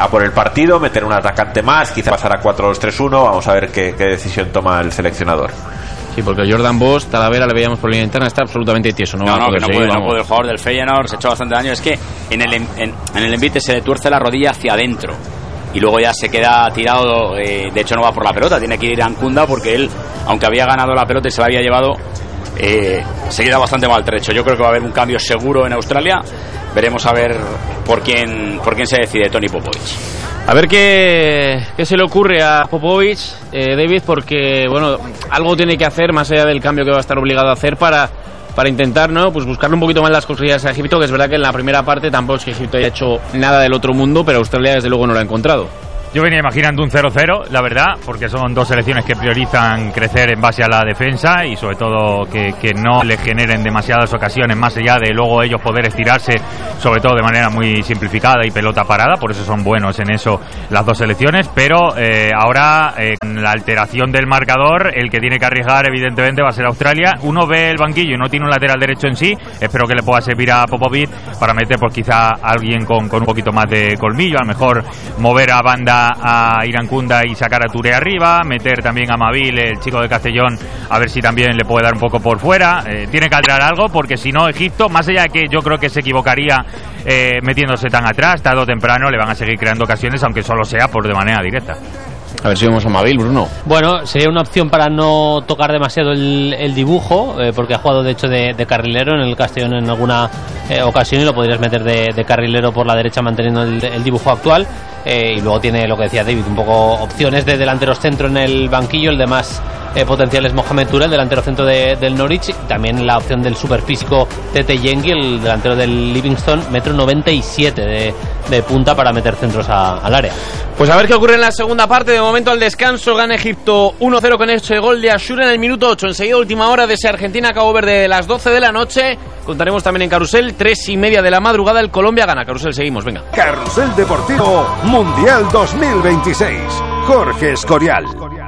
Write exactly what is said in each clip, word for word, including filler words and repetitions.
a por el partido, meter un atacante más, quizá pasar a cuatro dos tres uno. Vamos a ver qué, qué decisión toma el seleccionador. Sí, porque Jordan Bosch, Talavera, le veíamos por línea interna, está absolutamente tieso. No, no, no, que no, seguir, puede, no puede. El jugador del Feyenoord se echó bastante daño. Es que en el, en, en el envite se le tuerce la rodilla hacia adentro y luego ya se queda tirado. Eh, de hecho no va por la pelota, tiene que ir a Ancunda porque él, aunque había ganado la pelota y se la había llevado, eh, se queda bastante maltrecho. Yo creo que va a haber un cambio seguro en Australia. Veremos a ver por quién, por quién se decide Toni Popovic. A ver qué, qué se le ocurre a Popovic, eh, David, porque bueno, algo tiene que hacer más allá del cambio que va a estar obligado a hacer para, para intentar, ¿no? Pues buscarle un poquito más las cosillas a Egipto, que es verdad que en la primera parte tampoco es que Egipto haya hecho nada del otro mundo, pero Australia desde luego no lo ha encontrado. Yo venía imaginando un cero cero, la verdad, porque son dos selecciones que priorizan crecer en base a la defensa y sobre todo que, que no le generen demasiadas ocasiones más allá de luego ellos poder estirarse, sobre todo de manera muy simplificada y pelota parada, por eso son buenos en eso las dos selecciones, pero eh, ahora eh, con la alteración del marcador, el que tiene que arriesgar evidentemente va a ser Australia. Uno ve el banquillo y no tiene un lateral derecho en sí, espero que le pueda servir a Popovic para meter pues quizá a alguien con, con un poquito más de colmillo, a lo mejor mover a banda a Irankunda y sacar a Touré arriba, meter también a Mavil, el chico de Castellón, a ver si también le puede dar un poco por fuera. Eh, tiene que alterar algo porque si no Egipto, más allá de que yo creo que se equivocaría eh, metiéndose tan atrás, tarde o temprano le van a seguir creando ocasiones, aunque solo sea por de manera directa. A ver si vemos a Mavil, Bruno. Bueno, sería una opción para no tocar demasiado el, el dibujo, eh, porque ha jugado de hecho de, de carrilero en el Castellón en alguna eh, ocasión y lo podrías meter de, de carrilero por la derecha manteniendo el, el dibujo actual. Eh, y luego tiene lo que decía David, un poco opciones de delanteros centro en el banquillo. El de más eh, potencial es Mohamed Touré, el delantero centro de, del Norwich. Y también la opción del superfísico Tete Yengi, el delantero del Livingston, metro noventa y siete de, de punta para meter centros a, al área. Pues a ver qué ocurre en la segunda parte. De momento al descanso gana Egipto uno cero con ese gol de Ashura en el minuto ocho. Enseguida última hora de ese Argentina-Cabo Verde de las doce de la noche. Contaremos también en Carrusel, tres y media de la madrugada el Colombia gana. Carrusel, seguimos, venga. Carrusel Deportivo Mundial dos mil veintiséis. Jorge Escorial.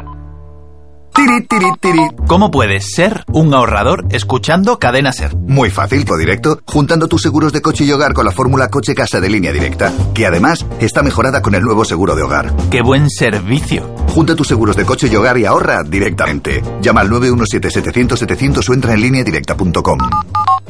Tiri, tiri, tiri. ¿Cómo puedes ser un ahorrador escuchando Cadena Ser? Muy fácil, Codirecto, juntando tus seguros de coche y hogar con la fórmula Coche Casa de Línea Directa, que además está mejorada con el nuevo seguro de hogar. ¡Qué buen servicio! Junta tus seguros de coche y hogar y ahorra directamente. Llama al nueve uno siete, setecientos, setecientos o entra en línea directa punto com.